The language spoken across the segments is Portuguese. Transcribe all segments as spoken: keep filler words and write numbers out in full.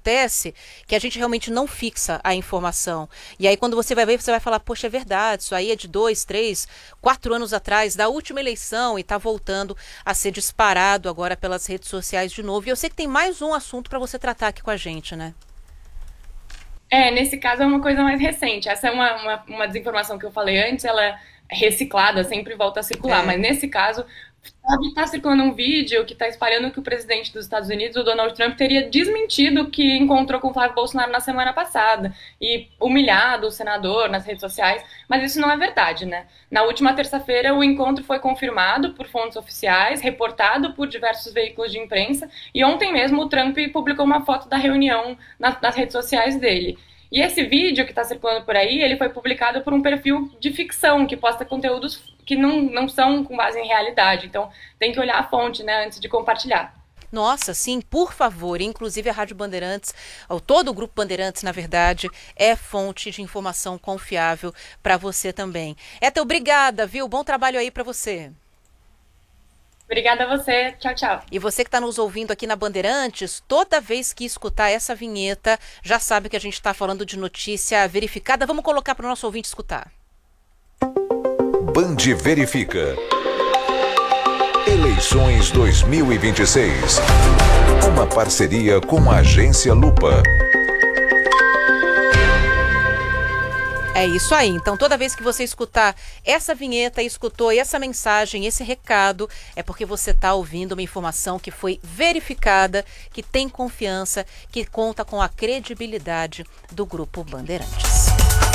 acontece que a gente realmente não fixa a informação. E aí quando você vai ver, você vai falar, poxa, é verdade, isso aí é de dois, três, quatro anos atrás, da última eleição, e está voltando a ser disparado agora pelas redes sociais de novo. E eu sei que tem mais um assunto para você tratar aqui com a gente, né? É, nesse caso é uma coisa mais recente. Essa é uma, uma, uma desinformação que eu falei antes, ela é reciclada, sempre volta a circular. É. Mas nesse caso, está circulando um vídeo que está espalhando que o presidente dos Estados Unidos, o Donald Trump, teria desmentido que encontrou com o Flávio Bolsonaro na semana passada e humilhado o senador nas redes sociais. Mas isso não é verdade, né? Na última terça-feira, o encontro foi confirmado por fontes oficiais, reportado por diversos veículos de imprensa, e ontem mesmo o Trump publicou uma foto da reunião nas, nas redes sociais dele. E esse vídeo que está circulando por aí, ele foi publicado por um perfil de ficção, que posta conteúdos que não, não são com base em realidade. Então, tem que olhar a fonte, né, antes de compartilhar. Nossa, sim, por favor. Inclusive a Rádio Bandeirantes, ou todo o Grupo Bandeirantes, na verdade, é fonte de informação confiável para você também. Ethel, obrigada, viu? Bom trabalho aí para você. Obrigada a você. Tchau, tchau. E você que está nos ouvindo aqui na Bandeirantes, toda vez que escutar essa vinheta, já sabe que a gente está falando de notícia verificada. Vamos colocar para o nosso ouvinte escutar. Band Verifica. Eleições dois mil e vinte e seis. Uma parceria com a Agência Lupa. É isso aí. Então, toda vez que você escutar essa vinheta, escutou essa mensagem, esse recado, é porque você está ouvindo uma informação que foi verificada, que tem confiança, que conta com a credibilidade do Grupo Bandeirantes.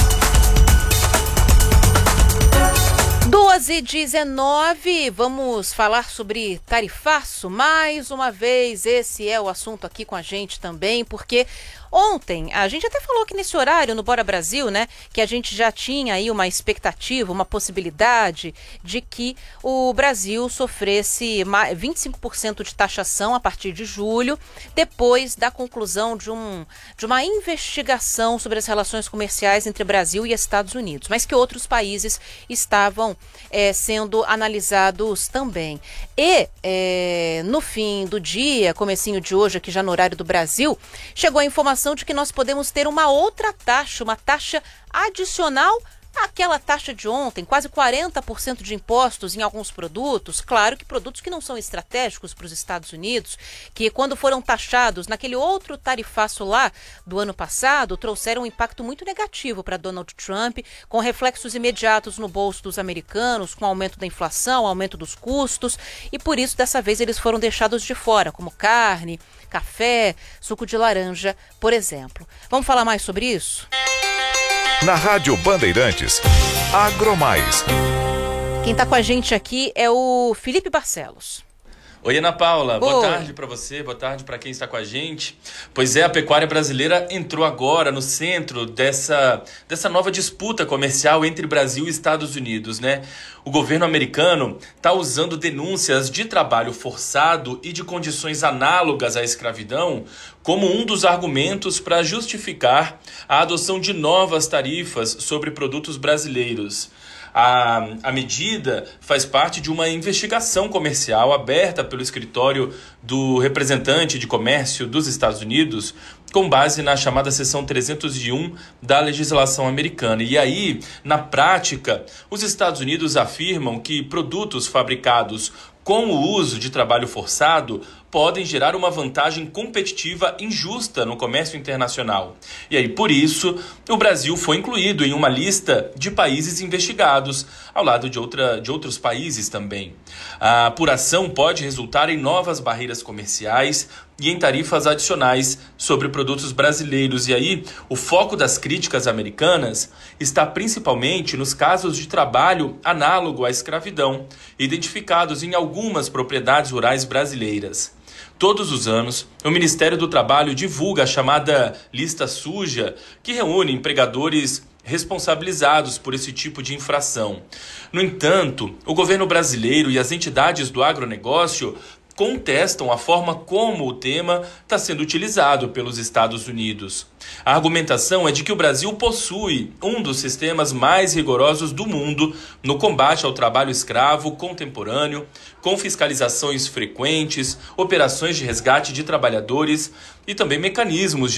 duas e dezenove, vamos falar sobre tarifaço. Mais uma vez, esse é o assunto aqui com a gente também, porque ontem, a gente até falou que nesse horário, no Bora Brasil, né, que a gente já tinha aí uma expectativa, uma possibilidade de que o Brasil sofresse vinte e cinco por cento de taxação a partir de julho, depois da conclusão de, um, de uma investigação sobre as relações comerciais entre Brasil e Estados Unidos, mas que outros países estavam é, sendo analisados também. E, é, no fim do dia, comecinho de hoje, aqui já no horário do Brasil, chegou a informação de que nós podemos ter uma outra taxa, uma taxa adicional àquela taxa de ontem, quase quarenta por cento de impostos em alguns produtos, claro que produtos que não são estratégicos para os Estados Unidos, que quando foram taxados naquele outro tarifaço lá do ano passado, trouxeram um impacto muito negativo para Donald Trump, com reflexos imediatos no bolso dos americanos, com aumento da inflação, aumento dos custos, e por isso dessa vez eles foram deixados de fora, como carne, café, suco de laranja, por exemplo. Vamos falar mais sobre isso? Na Rádio Bandeirantes, Agromais. Quem está com a gente aqui é o Felipe Barcelos. Oi, Ana Paula. Boa Oi. tarde para você, boa tarde para quem está com a gente. Pois é, a pecuária brasileira entrou agora no centro dessa, dessa nova disputa comercial entre Brasil e Estados Unidos, né? O governo americano está usando denúncias de trabalho forçado e de condições análogas à escravidão como um dos argumentos para justificar a adoção de novas tarifas sobre produtos brasileiros. A, a medida faz parte de uma investigação comercial aberta pelo escritório do representante de comércio dos Estados Unidos, com base na chamada seção trezentos e um da legislação americana. E aí, na prática, os Estados Unidos afirmam que produtos fabricados com o uso de trabalho forçado podem gerar uma vantagem competitiva injusta no comércio internacional. E aí, por isso, o Brasil foi incluído em uma lista de países investigados, ao lado de, outra, de outros países também. A apuração pode resultar em novas barreiras comerciais e em tarifas adicionais sobre produtos brasileiros. E aí, o foco das críticas americanas está principalmente nos casos de trabalho análogo à escravidão, identificados em algumas propriedades rurais brasileiras. Todos os anos, o Ministério do Trabalho divulga a chamada lista suja, que reúne empregadores responsabilizados por esse tipo de infração. No entanto, o governo brasileiro e as entidades do agronegócio contestam a forma como o tema está sendo utilizado pelos Estados Unidos. A argumentação é de que o Brasil possui um dos sistemas mais rigorosos do mundo no combate ao trabalho escravo contemporâneo, com fiscalizações frequentes, operações de resgate de trabalhadores e também mecanismos